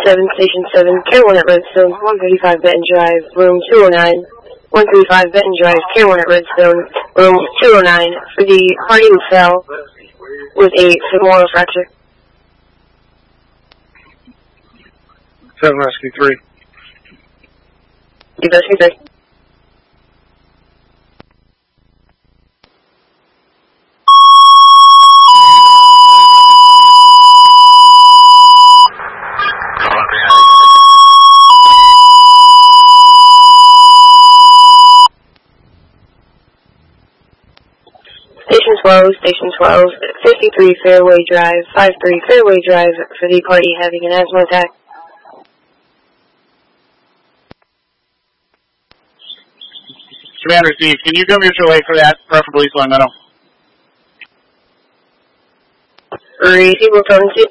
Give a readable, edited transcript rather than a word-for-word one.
Station 7, Care 1 at Redstone, 135 Benton Drive, room 209. 135 Benton Drive, Care 1 at Redstone, room 209, for the party who fell with a femoral fracture. 7 Rescue 3. Rescue 3. Station 12, 53 Fairway Drive, 53 Fairway Drive, for the party having an asthma attack. Commander Steve, can you come mutual aid for that, preferably Sloan Meadow? Receive, will come to